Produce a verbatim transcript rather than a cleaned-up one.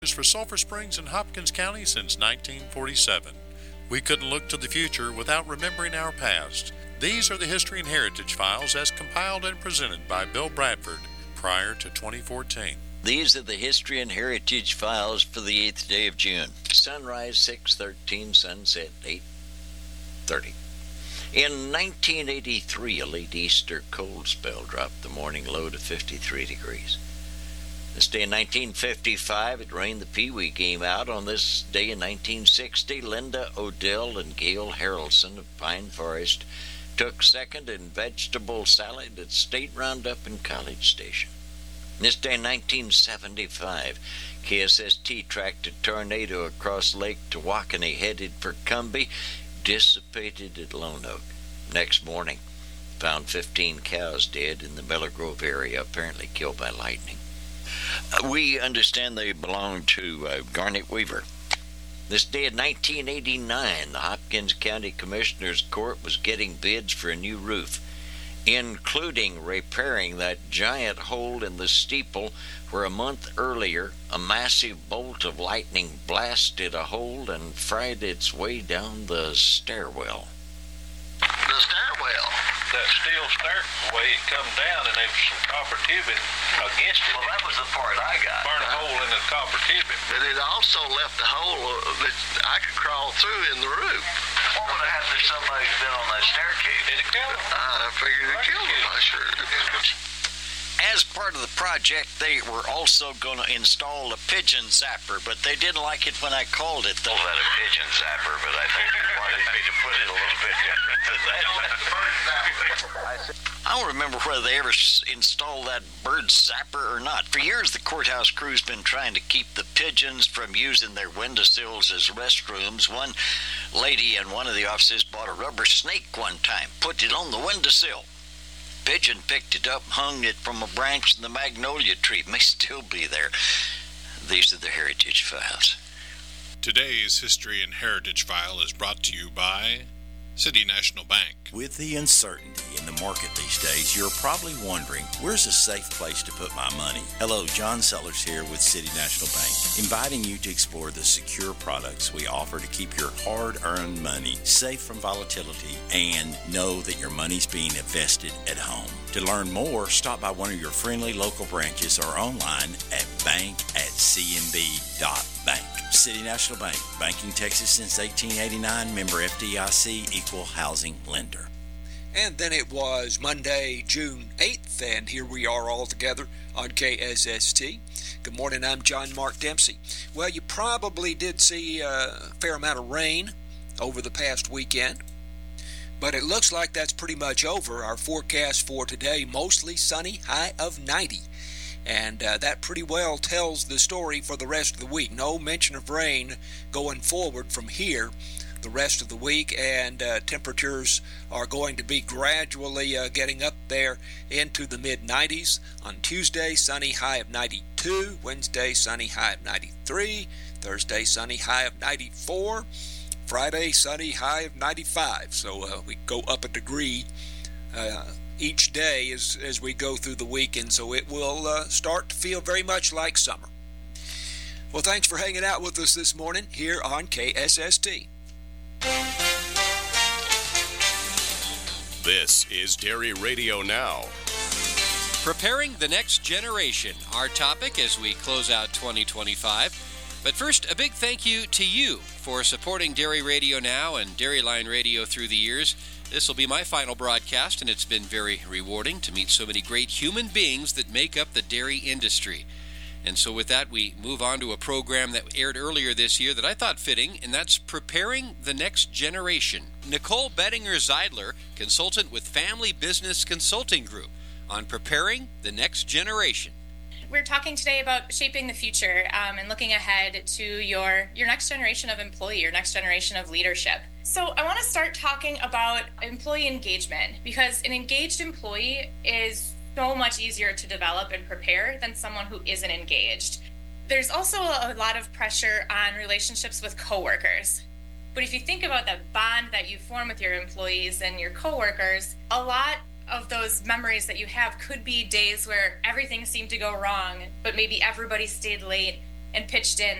for Sulphur Springs in Hopkins County since nineteen forty-seven. We couldn't look to the future without remembering our past. These are the History and Heritage Files as compiled and presented by Bill Bradford prior to twenty fourteen. These are the History and Heritage Files for the eighth day of June. Sunrise six thirteen, sunset eight thirty. In nineteen eighty-three, a late Easter cold spell dropped the morning low to fifty-three degrees. This day in nineteen fifty-five, it rained the Pee Wee game out. On this day in nineteen sixty, Linda Odell and Gail Harrelson of Pine Forest took second in vegetable salad at State Roundup in College Station. This day in nineteen seventy-five, K S S T tracked a tornado across Lake Tawakoni headed for Cumbie, dissipated at Lone Oak. Next morning, found fifteen cows dead in the Miller Grove area, apparently killed by lightning. Uh, we understand they belong to uh, Garnet Weaver. This day in nineteen eighty-nine, the Hopkins County Commissioner's Court was getting bids for a new roof, including repairing that giant hole in the steeple where a month earlier a massive bolt of lightning blasted a hole and fried its way down the stairwell. The stairwell. That steel stairway, it come down and there was some copper tubing against it. Well, that was the part I got. Burned a hole in the copper tubing. But it also left a hole that I could crawl through in the roof. What would have happened if somebody had been on that staircase? Did it kill him? I figured it killed him, I sure did. As part of the project, they were also going to install a pigeon zapper, but they didn't like it when I called it the... Well, that a pigeon zapper, but I think you wanted me to put it a little bit different than that. I don't remember whether they ever s- installed that bird zapper or not. For years, the courthouse crew's been trying to keep the pigeons from using their windowsills as restrooms. One lady in one of the offices bought a rubber snake one time, put it on the windowsill. Pigeon picked it up, hung it from a branch in the magnolia tree. It may still be there. These are the Heritage Files. Today's History and Heritage File is brought to you by City National Bank. With the uncertainty in the market these days, you're probably wondering, where's a safe place to put my money? Hello, John Sellers here with City National Bank, inviting you to explore the secure products we offer to keep your hard-earned money safe from volatility and know that your money's being invested at home. To learn more, stop by one of your friendly local branches or online at bank at c n b dot bank. City National Bank, banking Texas since eighteen eighty-nine, member F D I C, equal housing lender. And then it was Monday, June eighth, and here we are all together on K S S T. Good morning, I'm John Mark Dempsey. Well, you probably did see a fair amount of rain over the past weekend, but it looks like that's pretty much over. Our forecast for today, mostly sunny, high of ninety. And uh, that pretty well tells the story for the rest of the week. No mention of rain going forward from here the rest of the week, and uh, temperatures are going to be gradually uh, getting up there into the mid nineties. On Tuesday, sunny, high of ninety-two. Wednesday, sunny, high of ninety-three. Thursday, sunny, high of ninety-four. Friday, sunny, high of ninety-five. So uh, we go up a degree uh, each day as, as we go through the weekend, so it will uh, start to feel very much like summer. Well, thanks for hanging out with us this morning here on K S S T. This is Dairy Radio Now. Preparing the next generation, our topic as we close out twenty twenty-five. But first, a big thank you to you for supporting Dairy Radio Now and Dairy Line Radio through the years. This will be my final broadcast, and it's been very rewarding to meet so many great human beings that make up the dairy industry. And so with that, we move on to a program that aired earlier this year that I thought fitting, and that's Preparing the Next Generation. Nicole Bettinger-Zeidler, consultant with Family Business Consulting Group, on Preparing the Next Generation. We're talking today about shaping the future um, and looking ahead to your, your next generation of employee, your next generation of leadership. So I want to start talking about employee engagement, because an engaged employee is so much easier to develop and prepare than someone who isn't engaged. There's also a lot of pressure on relationships with coworkers. But if you think about that bond that you form with your employees and your coworkers, a lot of those memories that you have could be days where everything seemed to go wrong, but maybe everybody stayed late and pitched in